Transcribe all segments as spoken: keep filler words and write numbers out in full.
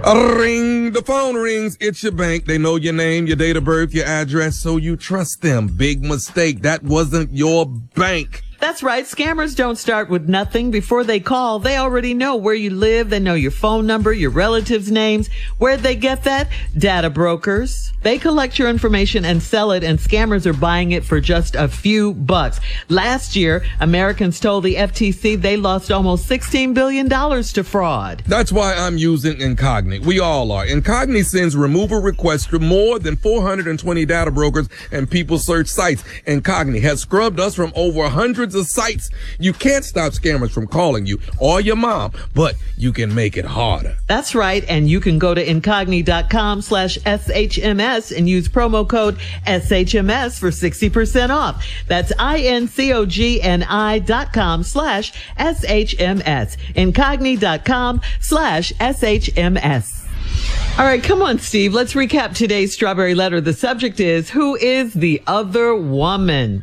A ring, the phone rings, it's your bank. They know your name, your date of birth, your address, so you trust them. Big mistake. That wasn't your bank. That's right. Scammers don't start with nothing. Before they call, they already know where you live. They know your phone number, your relatives' names. Where'd they get that? Data brokers. They collect your information and sell it, and scammers are buying it for just a few bucks. Last year, Americans told the F T C they lost almost sixteen billion dollars to fraud. That's why I'm using Incogni. We all are. Incogni sends removal requests to more than four hundred twenty data brokers and people search sites. Incogni has scrubbed us from over hundreds of sites. You can't stop scammers from calling you or your mom, but you can make it harder. That's right. And you can go to incogni.com slash SHMS and use promo code S H M S for sixty percent off. That's I-N-C-O-G-N-I dot com slash S-H-M-S. Incogni.com slash S-H-M-S. All right, come on, Steve. Let's recap today's Strawberry Letter. The subject is, who is the other woman?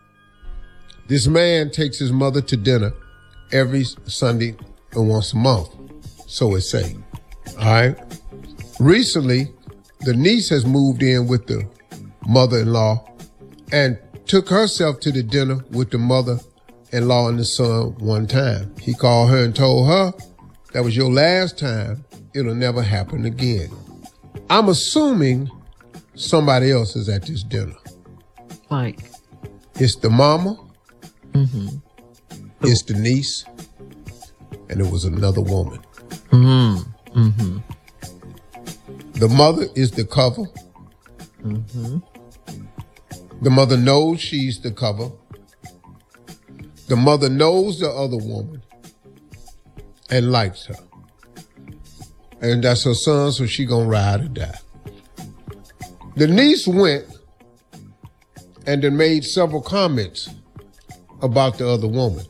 This man takes his mother to dinner every Sunday and once a month, so it's say. All right. Recently, the niece has moved in with the mother-in-law and took herself to the dinner with the mother-in-law and the son one time. He called her and told her, that was your last time. It'll never happen again. I'm assuming somebody else is at this dinner. Like? It's the mama. Mm-hmm. It's the niece, and it was another woman. Mm-hmm. Mm-hmm. The mother is the cover. Mm-hmm. The mother knows she's the cover. The mother knows the other woman and likes her. And that's her son, so she gonna ride or die. The niece went and then made several comments about the other woman.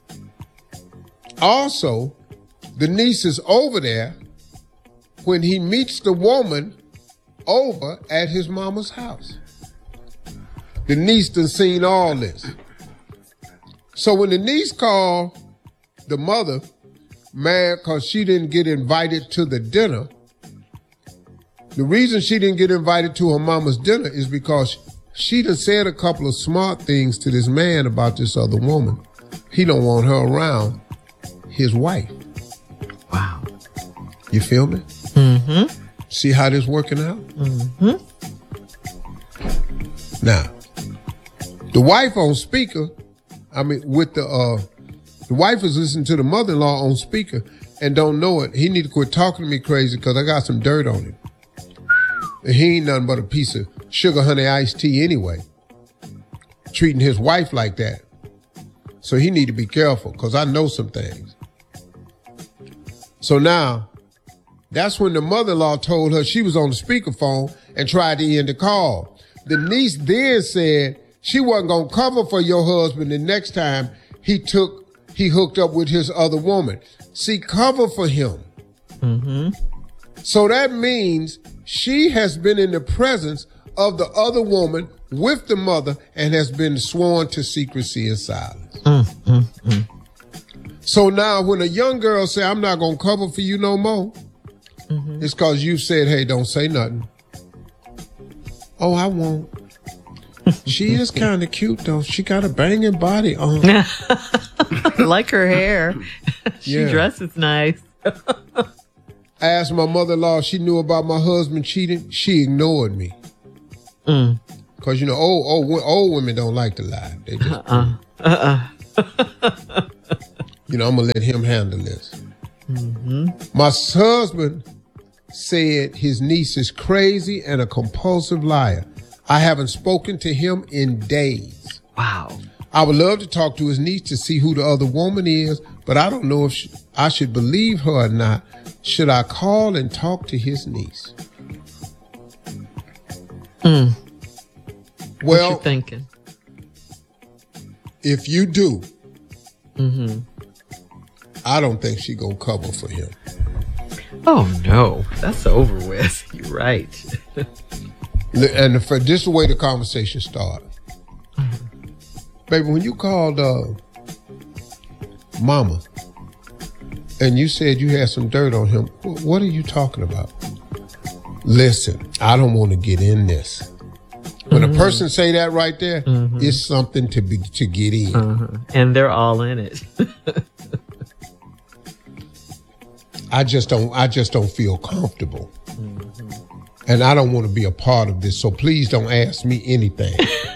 Also, the niece is over there when he meets the woman over at his mama's house. The niece done seen all this. So when the niece called the mother mad because she didn't get invited to the dinner, the reason she didn't get invited to her mama's dinner is because she done said a couple of smart things to this man about this other woman. He don't want her around his wife. Wow. You feel me? Mm-hmm. See how this working out? Mm-hmm. Now, the wife on speaker, I mean, with the, uh, the wife is listening to the mother-in-law on speaker and don't know it. He need to quit talking to me crazy because I got some dirt on him. And he ain't nothing but a piece of sugar honey iced tea anyway. Treating his wife like that. So he need to be careful because I know some things. So now, that's when the mother-in-law told her she was on the speakerphone and tried to end the call. The niece then said she wasn't going to cover for your husband the next time he took, he hooked up with his other woman. See, cover for him. Mm-hmm. So that means she has been in the presence of the other woman with the mother and has been sworn to secrecy and silence. Mm, mm, mm. So now when a young girl say, I'm not going to cover for you no more, mm-hmm. it's because you said, hey, don't say nothing. Oh, I won't. She is kind of cute, though. She got a banging body on. I like her hair. She Yeah. dresses nice. I asked my mother-in-law if she knew about my husband cheating. She ignored me. Mm. Because, you know, old, old, old women don't like to lie. They just, Uh-uh. Uh-uh. you know, I'm going to let him handle this. Mm-hmm. My husband said his niece is crazy and a compulsive liar. I haven't spoken to him in days. Wow. I would love to talk to his niece to see who the other woman is, but I don't know if she, I should believe her or not. Should I call and talk to his niece? Mm. Well, what you thinking? If you do, Mm-hmm. I don't think she gonna cover for him. Oh no, that's over with. You're right. And for this is the way the conversation started. Mm-hmm. Baby, when you called uh, mama and you said you had some dirt on him. What are you talking about? Listen, I don't want to get in this. When mm-hmm. a person say that right there, mm-hmm. it's something to be to get in. Uh-huh. And they're all in it. I just don't I just don't feel comfortable. Mm-hmm. And I don't want to be a part of this, so please don't ask me anything.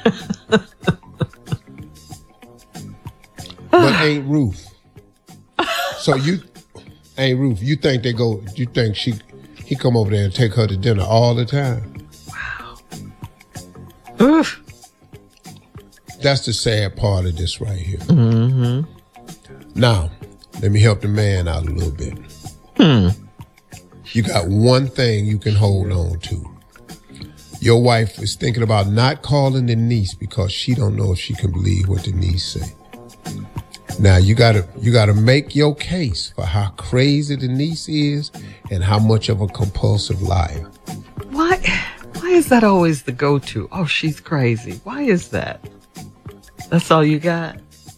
But Aunt Ruth. So you Aunt Ruth, you think they go you think she he come over there and take her to dinner all the time? Wow. Oof. That's the sad part of this right here. Mm-hmm. Now, let me help the man out a little bit. Hmm. You got one thing you can hold on to. Your wife is thinking about not calling the niece because she don't know if she can believe what the niece say. Now you gotta you gotta make your case for how crazy the niece is and how much of a compulsive liar. Why? Why is that always the go-to? Oh, she's crazy. Why is that? That's all you got?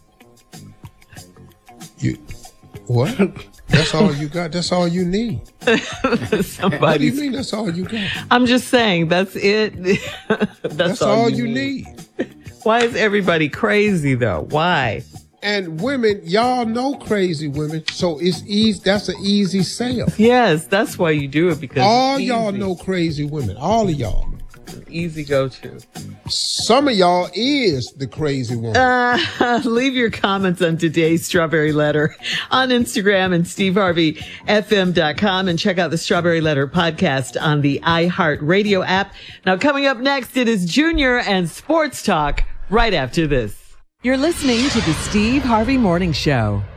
You what? That's all you got? That's all you need? Somebody's... What do you mean that's all you got? I'm just saying, that's it. that's, that's all, all you need. need. Why is everybody crazy, though? Why? And women, y'all know crazy women, so it's easy. That's an easy sale. Yes, that's why you do it, because all y'all know crazy women. All of y'all. Easy go-to. Some of y'all is the crazy one. Uh, leave your comments on today's Strawberry Letter on Instagram and steve harvey f m dot com, and check out the Strawberry Letter podcast on the iHeartRadio app. Now, coming up next, it is Junior and Sports Talk right after this. You're listening to the Steve Harvey Morning Show.